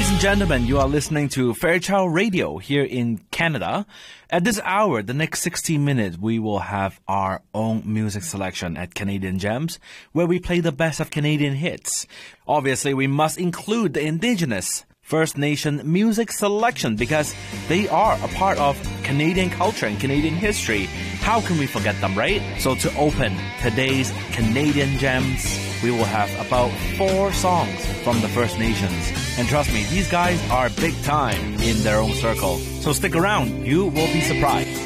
Ladies and gentlemen, you are listening to Fairchild Radio here in Canada. At this hour, the next 60 minutes, we will have our own music selection at Canadian Gems, where we play the best of Canadian hits. Obviously, we must include the Indigenous First Nation music selection because they are a part of Canadian culture and Canadian history. How can we forget them, right? So to open today's Canadian Gems, we will have about 4 songs from the First Nations. And trust me, these guys are big time in their own circle. So stick around, you will be surprised.